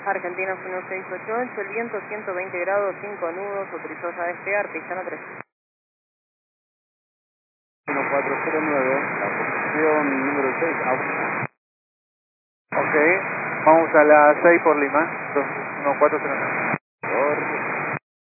Argentina 1688, el viento 120 grados, 5 nudos, autorizó a despegar, Pistano 3. 1409, la posición número 6, Ok, vamos a la 6 por Lima, 1409.